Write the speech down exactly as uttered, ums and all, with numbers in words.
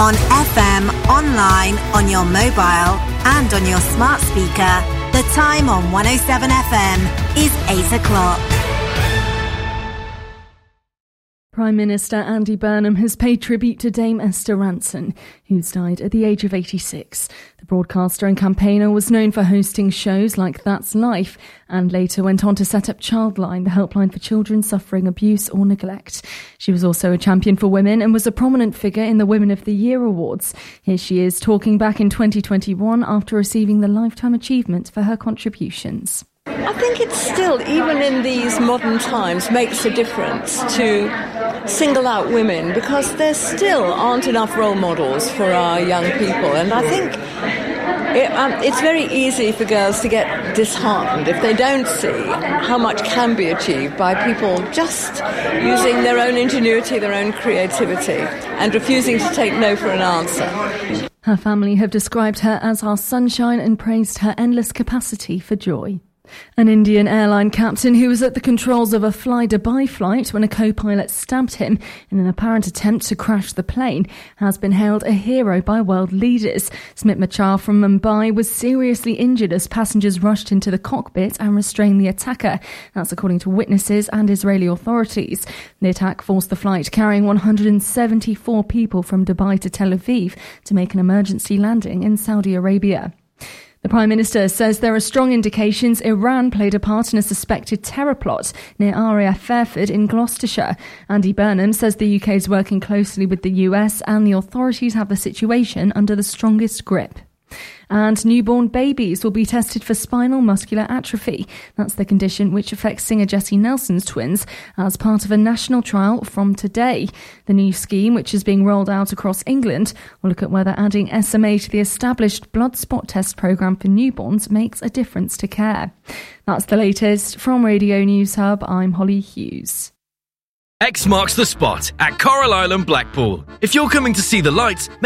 On F M, online, on your mobile, and on your smart speaker. The time on one oh seven F M is eight o'clock. Prime Minister Andy Burnham has paid tribute to Dame Esther Rantzen, who's died at the age of eighty-six. The broadcaster and campaigner was known for hosting shows like That's Life and later went on to set up Childline, the helpline for children suffering abuse or neglect. She was also a champion for women and was a prominent figure in the Women of the Year Awards. Here she is talking back in twenty twenty-one after receiving the Lifetime Achievement for her contributions. I think it still, even in these modern times, makes a difference to single out women because there still aren't enough role models for our young people. And I think it, um, it's very easy for girls to get disheartened if they don't see how much can be achieved by people just using their own ingenuity, their own creativity, and refusing to take no for an answer. Her family have described her as our sunshine and praised her endless capacity for joy. An Indian airline captain who was at the controls of a Fly Dubai flight when a co-pilot stabbed him in an apparent attempt to crash the plane has been hailed a hero by world leaders. Smit Machar from Mumbai was seriously injured as passengers rushed into the cockpit and restrained the attacker. That's according to witnesses and Israeli authorities. The attack forced the flight carrying one hundred seventy-four people from Dubai to Tel Aviv to make an emergency landing in Saudi Arabia. The Prime Minister says there are strong indications Iran played a part in a suspected terror plot near R A F Fairford in Gloucestershire. Andy Burnham says the U K is working closely with the U S and the authorities have the situation under the strongest grip. And newborn babies will be tested for spinal muscular atrophy. That's the condition which affects singer Jessie Nelson's twins as part of a national trial from today. The new scheme, which is being rolled out across England, will look at whether adding S M A to the established blood spot test programme for newborns makes a difference to care. That's the latest from Radio News Hub. I'm Holly Hughes. X marks the spot at Coral Island, Blackpool. If you're coming to see the lights,